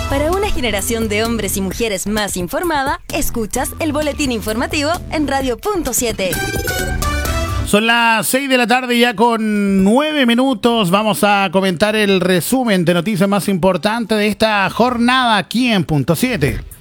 Para una generación de hombres y mujeres más informada, escuchas el boletín informativo en Radio Punto 7. Son las 6 de la tarde ya con 9 minutos. Vamos a comentar el resumen de noticias más importantes de esta jornada aquí en Punto 7.